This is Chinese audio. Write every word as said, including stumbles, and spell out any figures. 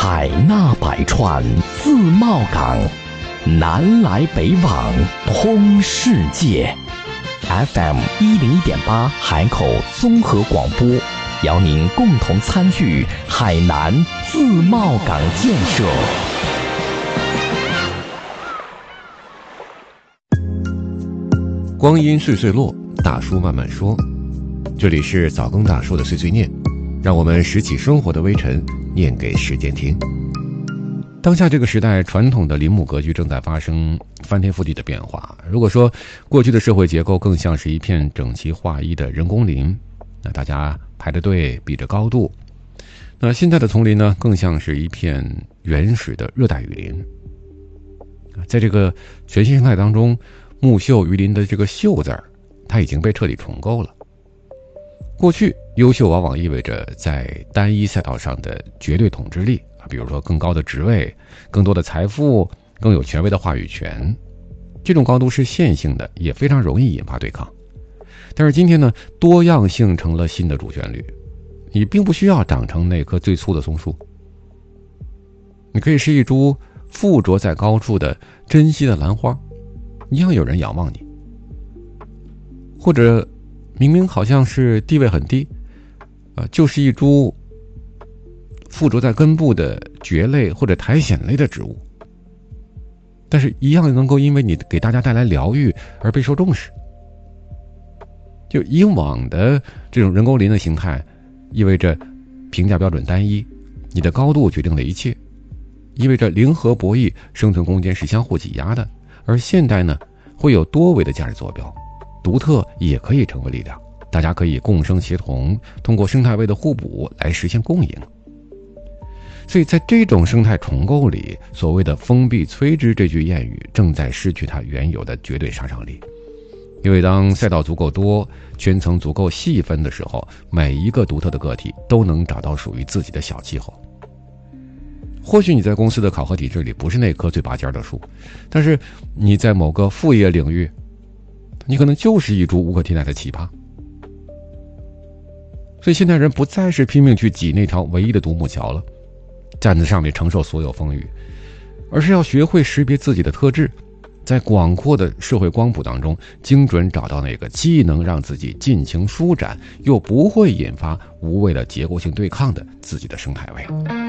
海纳百川，自贸港，南来北往，通世界。F M 一零一点八海口综合广播，邀您共同参与海南自贸港建设。 光阴岁岁落，大叔慢慢说。这里是早更大叔的碎碎念，让我们拾起生活的微尘，念给时间听。当下这个时代，传统的林木格局正在发生翻天覆地的变化。如果说过去的社会结构更像是一片整齐划一的人工林，那大家排着队比着高度，那现在的丛林呢，更像是一片原始的热带雨林。在这个全新生态当中，木秀于林的这个秀字儿，它已经被彻底重构了。过去优秀往往意味着在单一赛道上的绝对统治力，比如说更高的职位、更多的财富、更有权威的话语权。这种高度是线性的，也非常容易引发对抗。但是今天呢，多样性成了新的主旋律。你并不需要长成那棵最粗的松树，你可以是一株附着在高处的珍稀的兰花，一样有人仰望你。或者明明好像是地位很低，呃，就是一株附着在根部的蕨类或者苔藓类的植物，但是一样能够因为你给大家带来疗愈而备受重视。就以往的这种人工林的形态，意味着评价标准单一，你的高度决定了一切，意味着零和博弈，生存空间是相互挤压的。而现代呢，会有多维的价值坐标，独特也可以成为力量，大家可以共生协同，通过生态位的互补来实现共赢。所以在这种生态重构里，所谓的封闭摧之这句谚语正在失去它原有的绝对杀伤力。因为当赛道足够多，圈层足够细分的时候，每一个独特的个体都能找到属于自己的小气候。或许你在公司的考核体制里不是那棵最拔尖的树，但是你在某个副业领域，你可能就是一株无可替代的奇葩。所以现代人不再是拼命去挤那条唯一的独木桥了，站在上面承受所有风雨，而是要学会识别自己的特质，在广阔的社会光谱当中，精准找到那个既能让自己尽情舒展，又不会引发无谓的结构性对抗的自己的生态位。